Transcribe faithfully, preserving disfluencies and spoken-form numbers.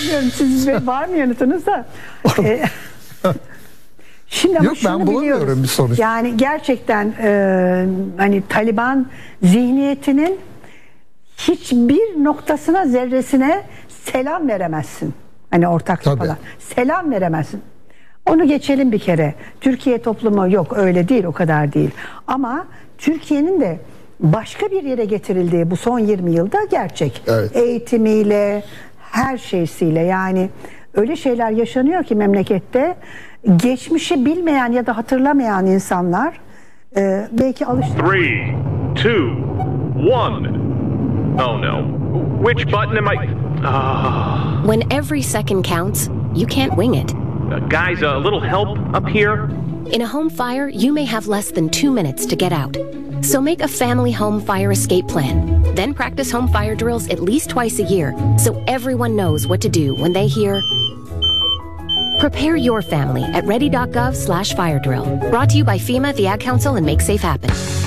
Bilmiyorum siz var mı yanıtınız da. Ee, Şimdi ama Yok, ben bulamıyorum biliyoruz. bir sonuç. Yani gerçekten e, hani Taliban zihniyetinin hiçbir noktasına, zerresine selam veremezsin. Hani ortak Tabii. falan. Selam veremezsin. Onu geçelim bir kere. Türkiye toplumu yok öyle değil, o kadar değil. Ama Türkiye'nin de başka bir yere getirildiği bu son yirmi yılda gerçek. Evet. Eğitimiyle, her şeysiyle, yani öyle şeyler yaşanıyor ki memlekette geçmişi bilmeyen ya da hatırlamayan insanlar e, belki alıştı. Three, two, one. Oh no. Which button am I? Ah. When every second counts, you can't wing it. Uh, guys, a little help up here? In a home fire, you may have less than two minutes to get out. So make a family home fire escape plan. Then practice home fire drills at least twice a year so everyone knows what to do when they hear. Prepare your family at ready dot gov slash fire drill. Brought to you by FEMA, the Ad Council, and Make Safe Happen.